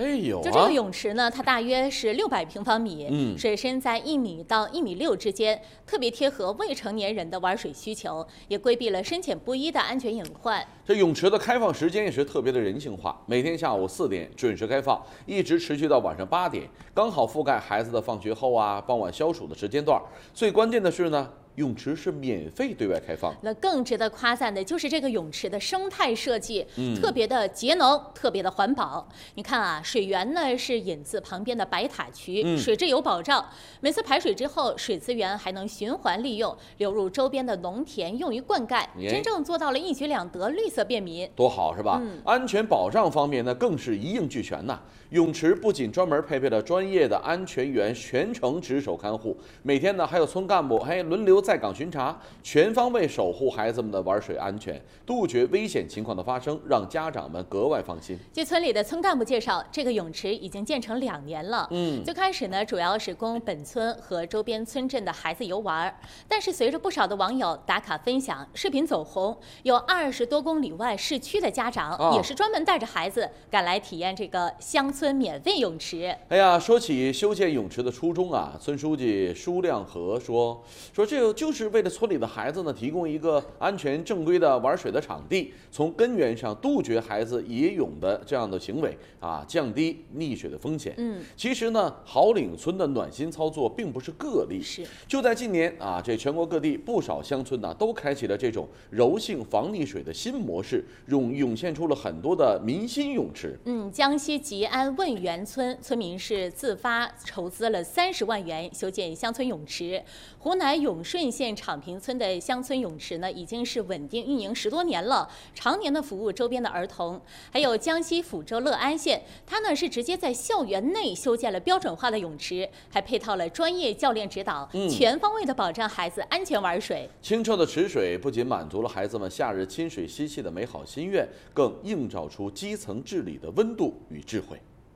哎，有啊。 就这个泳池呢，它大约是600平方米，水深在1米到1.6米之间，特别贴合未成年人的玩水需求，也规避了深浅不一的安全隐患。 这泳池的开放时间也是特别的人性化，每天下午4点准时开放，一直持续到晚上8点，刚好覆盖孩子的放学后啊、傍晚消暑的时间段。最关键的是呢，泳池是免费对外开放。 那更值得夸赞的就是这个泳池的生态设计，特别的节能，特别的环保。你看啊，水源呢是引自旁边的白塔区，水质有保障。每次排水之后，水资源还能循环利用，流入周边的农田，用于灌溉，真正做到了一举两得，绿色便民， 多好是吧？安全保障方面呢，更是一应俱全呐。泳池不仅专门配备了专业的安全员，全程值守看护，每天呢还有村干部轮流在岗巡查，全方位守护孩子们的玩水安全，杜绝危险情况的发生，让家长们格外放心。 据村里的村干部介绍，这个泳池已经建成2年了。最开始呢，主要是供本村和周边村镇的孩子游玩，但是随着不少的网友打卡分享，视频走红，有20多公里外市区的家长也是专门带着孩子赶来体验这个乡村免费泳池。 哎呀，说起修建泳池的初衷啊，村书记舒亮和说这就是为了村里的孩子呢提供一个安全正规的玩水的场地，从根源上杜绝孩子野泳的这样的行为啊，降低溺水的风险。其实呢，好岭村的暖心操作并不是个例，就在近年啊，这全国各地不少乡村呢都开启了这种柔性防溺水的新模式，涌现出了很多的民心泳池。 江西吉安汶源村村民是自发筹资了30万元修建乡村泳池。湖南永顺县昶坪村的乡村泳池呢，已经是稳定运营10多年了，常年的服务周边的儿童。还有江西抚州乐安县，它呢是直接在校园内修建了标准化的泳池，还配套了专业教练指导，全方位的保障孩子安全玩水。 清澈的池水不仅满足了孩子们夏日亲水嬉戏的美好心愿，更映照出基层治理的温度与智慧。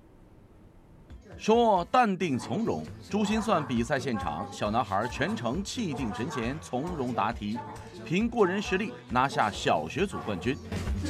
说淡定从容，珠心算比赛现场，小男孩全程气定神闲，从容答题，凭过人实力拿下小学组冠军。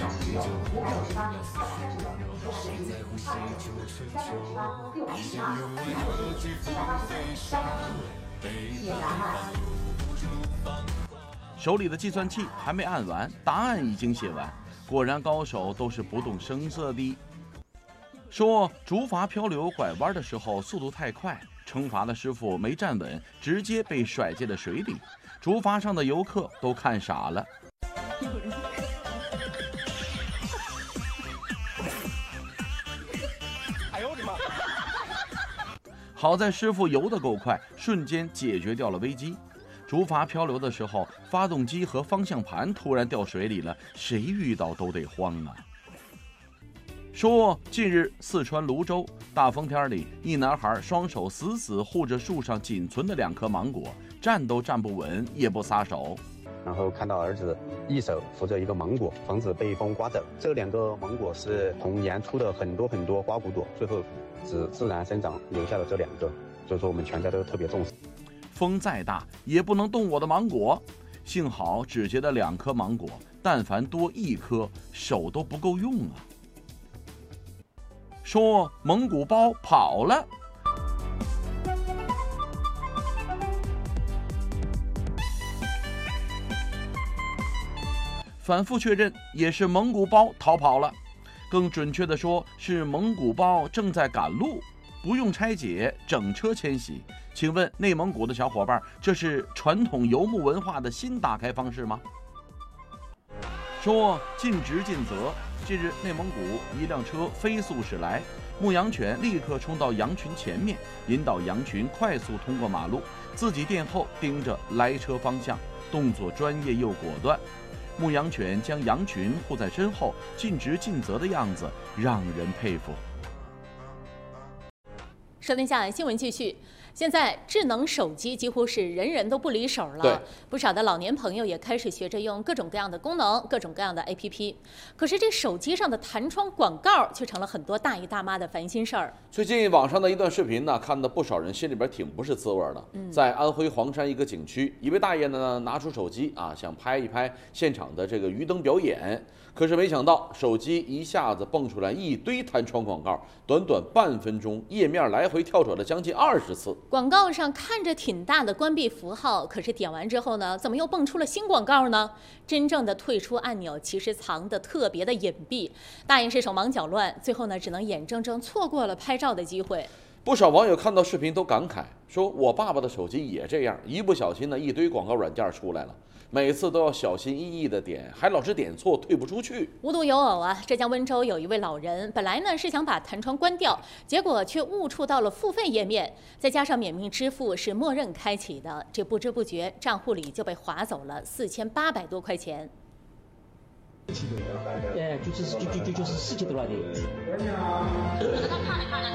手里的计算器还没按完，答案已经写完，果然高手都是不动声色的。说竹筏漂流拐弯的时候速度太快，惩罚的师傅没站稳，直接被甩进了水里，竹筏上的游客都看傻了。哎呦我的妈！好在师傅游得够快，瞬间解决掉了危机。竹筏漂流的时候，发动机和方向盘突然掉水里了，谁遇到都得慌啊。说近日四川泸州大风天里，一男孩双手死死护着树上仅存的2颗芒果，站都站不稳，也不撒手。 然后看到儿子一手扶着一个芒果，防止被风刮走。这2个芒果是同年出的很多花骨朵，最后只自然生长留下了这2个，所以说我们全家都特别重视。 风再大也不能动我的芒果，幸好只结了2颗芒果，但凡多1颗，手都不够用啊。说蒙古包跑了。反复确认，也是蒙古包逃跑了。更准确的说，是蒙古包正在赶路，不用拆解，整车迁徙。请问内蒙古的小伙伴，这是传统游牧文化的新打开方式吗？说尽职尽责。近日，内蒙古一辆车飞速驶来，牧羊犬立刻冲到羊群前面，引导羊群快速通过马路，自己殿后盯着来车方向，动作专业又果断。牧羊犬将羊群护在身后，尽职尽责的样子让人佩服。 收听下新闻继续。现在智能手机几乎是人人都不离手了，不少的老年朋友也开始学着用各种各样的功能、各种各样的 APP。可是这手机上的弹窗广告却成了很多大姨大妈的烦心事儿。 最近网上的一段视频呢，看得不少人心里边挺不是滋味的。在安徽黄山一个景区，一位大爷呢拿出手机啊，想拍一拍现场的这个鱼灯表演。 可是没想到，手机一下子蹦出来一堆弹窗广告，短短半分钟，页面来回跳转了将近20次。 广告上看着挺大的关闭符号，可是点完之后呢，怎么又蹦出了新广告呢？真正的退出按钮其实藏得特别的隐蔽，大意是手忙脚乱，最后呢，只能眼睁睁错过了拍照的机会。 不少网友看到视频都感慨说：“我爸爸的手机也这样，一不小心呢，一堆广告软件出来了，每次都要小心翼翼的点，还老是点错，退不出去。” 无独有偶啊，浙江温州有一位老人，本来呢是想把弹窗关掉，结果却误触到了付费页面，再加上免命支付是默认开启的，这不知不觉账户里就被划走了4800多块钱。 就是40几多了的。